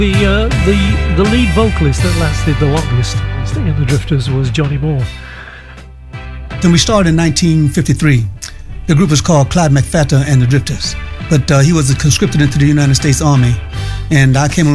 The lead vocalist that lasted the longest in the Drifters was Johnny Moore. Then we started in 1953. The group was called Clyde McPhatter and the Drifters, but he was conscripted into the United States Army, and I came